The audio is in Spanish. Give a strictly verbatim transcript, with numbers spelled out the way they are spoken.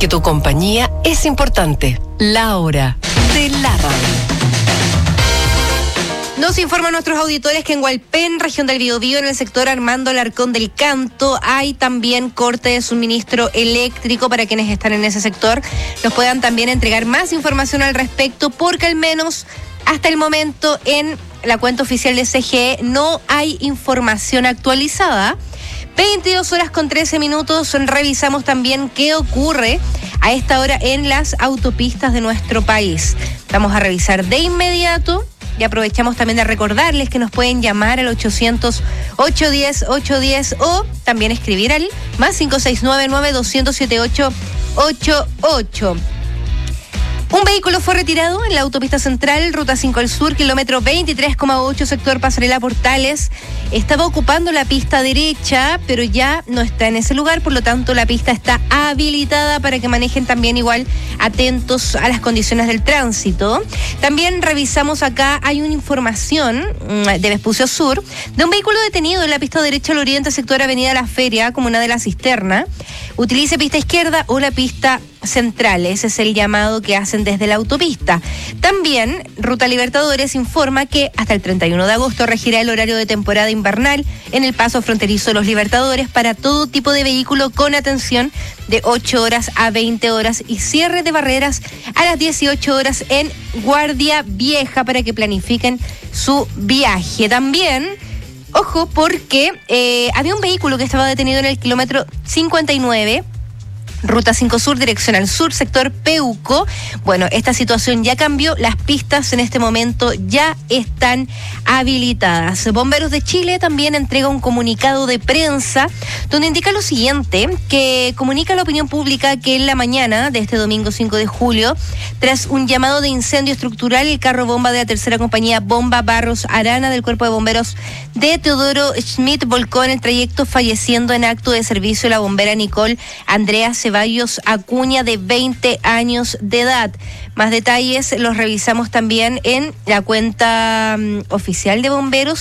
porque tu compañía es importante. La Hora de la Radio. Nos informan nuestros auditores que en Hualpén, región del Biobío, en el sector Armando Alarcón del Canto, hay también corte de suministro eléctrico. Para quienes están en ese sector, nos puedan también entregar más información al respecto, porque al menos hasta el momento en la cuenta oficial de C G E no hay información actualizada. veintidós horas con trece minutos, revisamos también qué ocurre a esta hora en las autopistas de nuestro país. Vamos a revisar de inmediato. Y aprovechamos también de recordarles que nos pueden llamar al ochocientos, ochocientos diez, ochocientos diez o también escribir al más cinco seis nueve, nueve dos cero siete ocho ocho ocho. Un vehículo fue retirado en la autopista central, ruta cinco al sur, kilómetro veintitrés coma ocho, sector Pasarela Portales. Estaba ocupando la pista derecha, pero ya no está en ese lugar, por lo tanto la pista está habilitada para que manejen también igual atentos a las condiciones del tránsito. También revisamos acá, hay una información de Vespucio Sur, de un vehículo detenido en la pista derecha al oriente, sector Avenida La Feria, comuna de La Cisterna. Utilice pista izquierda o la pista central, ese es el llamado que hacen desde la autopista. También Ruta Libertadores informa que hasta el treinta y uno de agosto regirá el horario de temporada invernal en el paso fronterizo de los Libertadores para todo tipo de vehículo, con atención de ocho horas a veinte horas y cierre de barreras a las dieciocho horas en Guardia Vieja para que planifiquen su viaje. También ojo, porque eh, había un vehículo que estaba detenido en el kilómetro cincuenta y nueve, Ruta cinco Sur, dirección al sur, sector Peuco. Bueno, esta situación ya cambió, las pistas en este momento ya están habilitadas. Bomberos de Chile también entrega un comunicado de prensa donde indica lo siguiente, que comunica a la opinión pública que en la mañana de este domingo cinco de julio, tras un llamado de incendio estructural, el carro bomba de la tercera compañía Bomba Barros Arana del Cuerpo de Bomberos de Teodoro Schmidt volcó en el trayecto, falleciendo en acto de servicio la bombera Nicole Andrea Ceballos Acuña, de veinte años de edad. Más detalles los revisamos también en la cuenta um, oficial de bomberos.